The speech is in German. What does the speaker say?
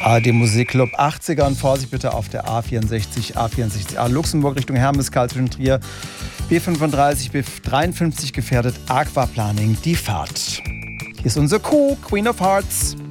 ARD Musikclub 80er und Vorsicht bitte auf der A64A Luxemburg Richtung Hermeskeil zwischen Trier. B35, B53 gefährdet Aquaplaning, die Fahrt. Hier ist unsere Kuh, Queen of Hearts.